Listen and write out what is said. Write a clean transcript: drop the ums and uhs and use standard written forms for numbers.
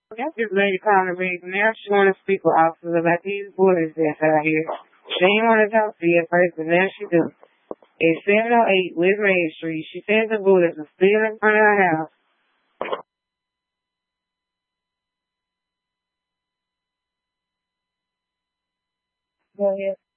That's this lady calling me. Now she want to speak with officers about these bullets that's out here. She ain't want to talk to you at first, but now she do. It's 708 West Main Street. She said the bullets are still in front of her house. Go ahead.